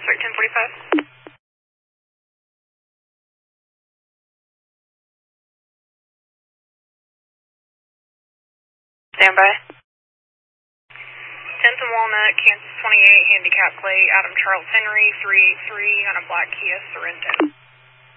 District 1045. Standby. 10th and Walnut, Kansas 28, handicap plate, Adam Charles Henry, 383 on a black Kia Sorento.